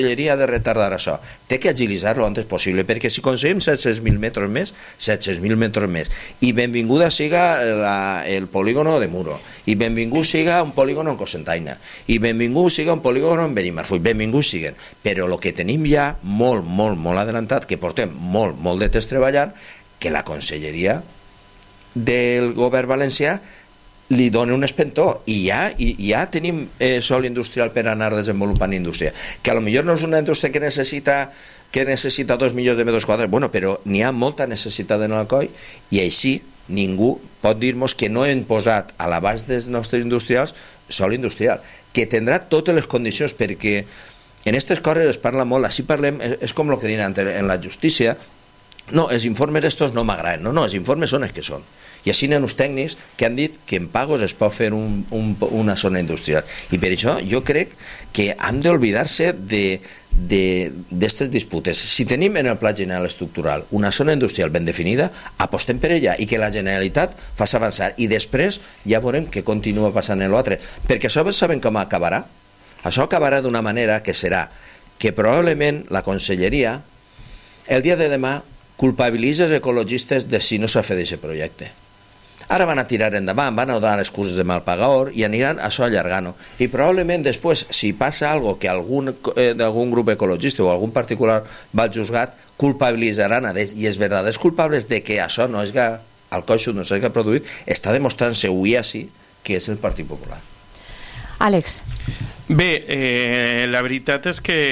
Conselleria ha de retardar això, té que agilitzar-lo antes possible, perquè si aconseguim 700.000 metres més, 700.000 metres més, i benvinguda siga el polígono de Muro, i benvingut siga un polígono en Cocentaina, i benvingut siga un polígono en Benimarfull, benvingut siguen, però el que tenim ja molt adelantat, que portem molt de temps treballant, que la Conselleria del govern valencià li dona un espentó i ja tenim sòl industrial per anar desenvolupant indústria, que a lo millor no és una indústria que necessita 2 milions de metres quadrats, bueno, però n'hi ha molta necessitat en Alcoi, i així ningú pot dir-nos que no hem posat a l'abast dels nostres industrials sòl industrial, que tindrà totes les condicions, perquè en aquestes coses es parla molt, així parlem, és com el que diuen en la justícia, no, els informes estos no m'agraden, no, els informes són els que són. I així hi ha uns tècnics que han dit que en Pagos es pot fer una zona industrial. I per això jo crec que han d'oblidar-se d'aquestes disputes. Si tenim en el Pla General Estructural una zona industrial ben definida, apostem per ella i que la Generalitat faci avançar. I després ja veurem què continua passant en l'altre. Perquè això saben com acabarà? Això acabarà d'una manera que serà que probablement la Conselleria el dia de demà culpabilitza els ecologistes de si no s'ha fet aquest projecte. Ara van a tirar endavant, van a donar excuses de mal pagador i aniran això allargant-ho. I probablement després, si passa algo que d'algun grup ecologista o algun particular va al juzgat, culpabilitzaran a ells. I els verdaders culpables de que això no és Alcoi Sud no s'hagi produït, està demostrant-se avui així que és el Partit Popular. Àlex. Bé, la veritat és que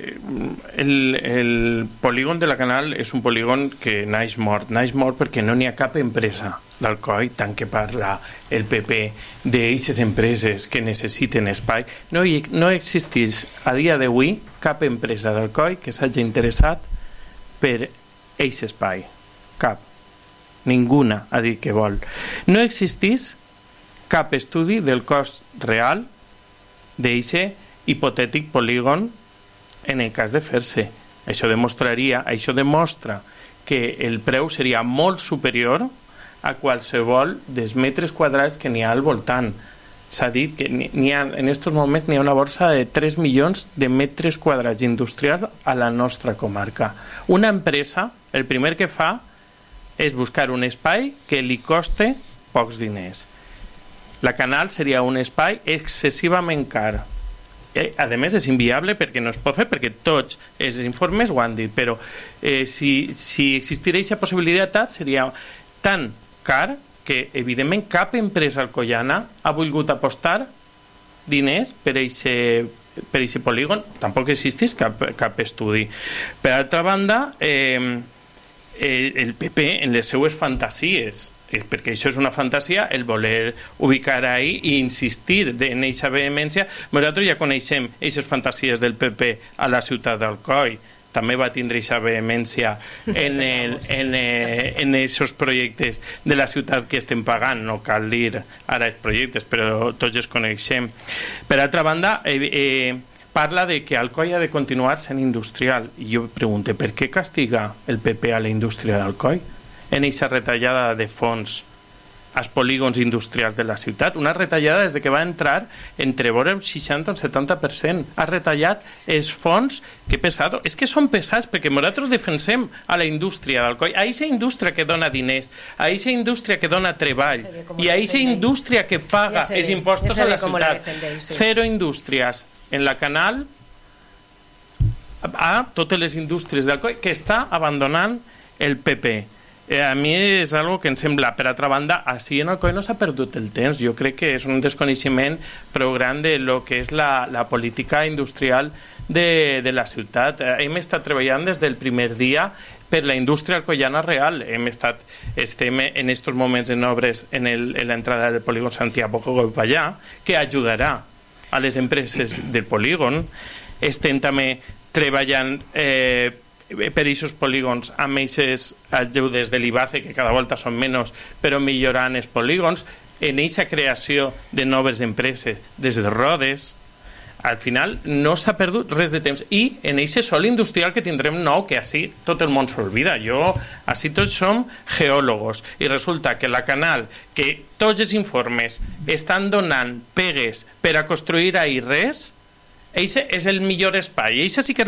el polígon de la Canal és un polígon que naix mort perquè no n'hi ha cap empresa d'Alcoi, tant que parla el PP d'eixes empreses que necessiten espai. No existeix a dia d'avui cap empresa d'Alcoi que s'hagi interessat per eixe espai. Cap. Ninguna ha dit que vol. No existeix cap estudi del cost real d'eixe hipotètic polígon en el cas de fer-se. Això demostra que el preu seria molt superior a qualsevol dels metres quadrats que n'hi ha al voltant. S'ha dit que en aquests moments n'hi ha una borsa de 3 milions de metres quadrats industrials a la nostra comarca. Una empresa, el primer que fa és buscar un espai que li coste pocs diners. La Canal seria un espai excessivament car. A més, és inviable perquè no es pot fer, perquè tots els informes ho han dit, però si existira aquesta possibilitat seria tan car que, evidentment, cap empresa alcoiana ha volgut apostar diners per aquest polígon. Tampoc existeix cap estudi. Per altra banda, el PP, en les seues fantasies, perquè això és una fantasia, el voler ubicar ahí i insistir en aquesta vehemència. Nosaltres ja coneixem aquestes fantasies del PP a la ciutat d'Alcoi, també va tindre aquesta vehemència en aquests projectes de la ciutat que estem pagant, no cal dir ara els projectes, però tots els coneixem. Per altra banda, parla de que Alcoi ha de continuar sent industrial, i jo pregunto, per què castiga el PP a la indústria d'Alcoi en aquesta retallada de fons als polígons industrials de la ciutat? Una retallada des que va entrar entre vora el 60 o el 70%. Ha retallat els fons. Que pesado. És que són pesats, perquè nosaltres defensem a la indústria d'Alcoi, a aquesta indústria que dona diners, a aquesta indústria que dona treball i a aquesta indústria que paga els impostos a la ciutat. Cero indústries en la Canal a totes les indústries d'Alcoi que està abandonant el PP. A mi és algo que em sembla. Per altra banda, així en Alcoi no s'ha perdut el temps. Jo crec que és un desconeixement prou gran de lo que és la política industrial de la ciutat. Hem estat treballant des del primer dia per la indústria alcoiana real. Estem en aquests moments en obres en l'entrada del polígon Santiago Goipallà, que ajudarà a les empreses del polígon. Estem també treballant per aquests polígons amb aquestes ajudes de l'IBACE, que cada volta són menys, però millorant els polígons, en aquesta creació de noves empreses des de Rodes. Al final no s'ha perdut res de temps, i en aquest sòl industrial que tindrem nou, que així tot el món s'olvida. Així tots som geòlogos, i resulta que la Canal, que tots els informes estan donant pegues per a construir ahir res, Eixe és el millor espai. Eixa sí que